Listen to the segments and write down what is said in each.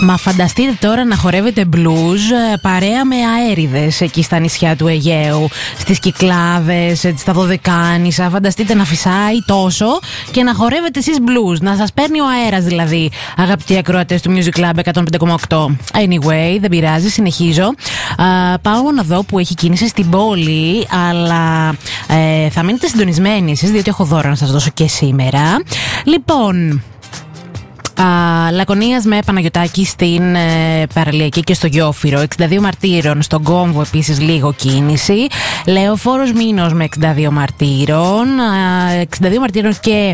Μα φανταστείτε τώρα να χορεύετε blues παρέα με αέριδες εκεί στα νησιά του Αιγαίου, στις Κυκλάδες, στα Δωδεκάνησα. Φανταστείτε να φυσάει τόσο και να χορεύετε εσείς blues, να σας παίρνει ο αέρας δηλαδή, αγαπητοί ακροατές του Music Club 105,8. Anyway, δεν πειράζει, συνεχίζω. Πάω να δω που έχει κίνηση στην πόλη, αλλά θα μείνετε συντονισμένοι εσείς, διότι έχω δώρο να σας δώσω και σήμερα. Λοιπόν, Λακωνίας με Παναγιωτάκη στην Παραλιακή και στο Γιόφυρο, 62 Μαρτύρων στον Κόμβο επίσης λίγο κίνηση, Λεωφόρος Μήνος με 62 Μαρτύρων, 62 Μαρτύρων και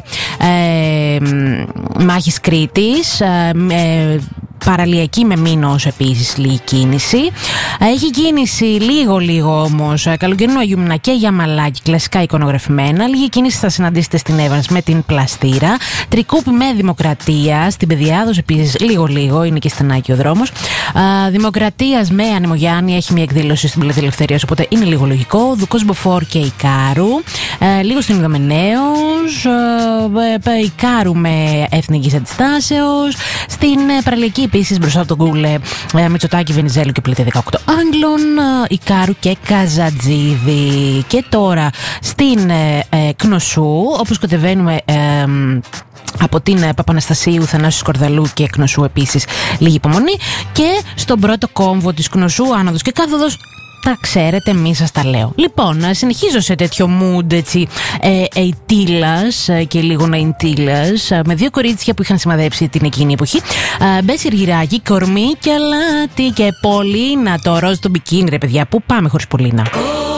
Μάχης Κρήτης, Παραλιακή με Μήνος επίσης λίγη κίνηση. Έχει κίνηση λίγο όμως καλοκαιρινό Αγιούμνα και Γιαμαλάκι, κλασικά εικονογραφημένα. Λίγη κίνηση θα συναντήσετε στην Εύανς με την Πλαστήρα. Τρικούπη με Δημοκρατία, στην Πεδιάδος επίσης λίγο, είναι και στενάκι ο δρόμος. Δημοκρατίας με Ανεμογιάννη, έχει μια εκδήλωση στην Πλατεία Ελευθερίας, οπότε είναι λίγο λογικό. Δουκός Μποφόρ και Ικάρου. Λίγο στην Ιδωμενέως, Ικάρου με Εθνικής Αντιστάσεως. Στην Παραλιακή επίσης μπροστά από τον Κούλε, Μητσοτάκη, Βενιζέλου και Πλατεία 18 Άγγλων, Ικάρου και Καζατζίδη. Και τώρα στην Κνωσού, όπως κατεβαίνουμε από την Παπαναστασίου, Θανάσου Σκορδαλού και Κνωσού επίσης λίγη υπομονή. Και στον πρώτο κόμβο της Κνωσού, άνοδος και κάθοδος, τα ξέρετε, μη σας τα λέω. Λοιπόν, συνεχίζω σε τέτοιο mood έτσι, ειτήλας και λίγο ναϊντήλας, με δύο κορίτσια που είχαν σημαδέψει την εκείνη εποχή. Μπέση Αργυράκη, Κορμί και Αλάτι και Πολίνα, το ροζ το μπικίνι, ρε παιδιά. Πού πάμε χωρίς Πολίνα?